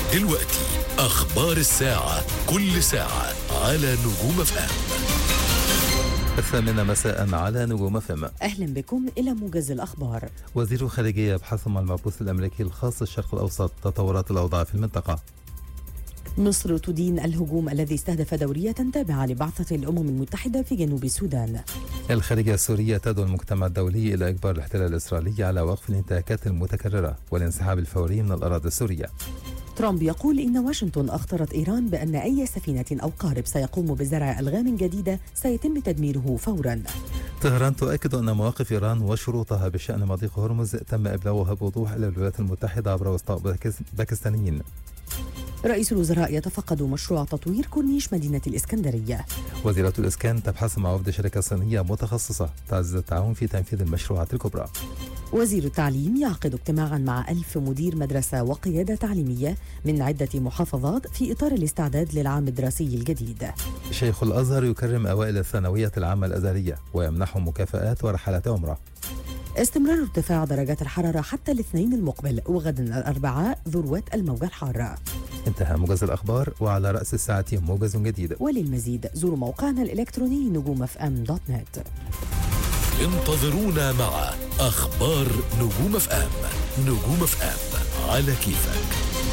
دلوقتي أخبار الساعة، كل ساعة على نجوم FM. 8 مساء على نجوم FM. أهلا بكم إلى موجز الأخبار. وزير الخارجية يبحث مع المبعوث الأمريكي الخاص الشرق الأوسط تطورات الأوضاع في المنطقة. مصر تدين الهجوم الذي استهدف دورية تابعة لبعثة الأمم المتحدة في جنوب السودان. الخارجية السورية تدعو المجتمع الدولي إلى إجبار الاحتلال الإسرائيلي على وقف الانتهاكات المتكررة والانسحاب الفوري من الأراضي السورية. ترامب يقول إن واشنطن أخطرت إيران بأن أي سفينة أو قارب سيقوم بزرع ألغام جديدة سيتم تدميره فورا. طهران تؤكد أن مواقف إيران وشروطها بشأن مضيق هرمز تم إبلاغها بوضوح إلى الولايات المتحدة عبر وسطاء باكستانيين. رئيس الوزراء يتفقد مشروع تطوير كورنيش مدينة الإسكندرية. وزيرة الإسكان تبحث مع وفد شركة صينية متخصصة تعزز التعاون في تنفيذ المشروعات الكبرى. وزير التعليم يعقد اجتماعا مع 1000 مدير مدرسة وقيادة تعليمية من عدة محافظات في إطار الاستعداد للعام الدراسي الجديد. شيخ الأزهر يكرم أوائل الثانوية العامة الأزهرية ويمنحهم مكافآت ورحلات عمرة. استمرار ارتفاع درجات الحرارة حتى الاثنين المقبل، وغدا الأربعاء ذروة الموجة الحارة. انتهى موجز الأخبار، وعلى رأس الساعة موجز جديد. وللمزيد زوروا موقعنا الإلكتروني نجومfm.net. انتظرونا مع أخبار نجوم FM. نجوم FM على كيفك.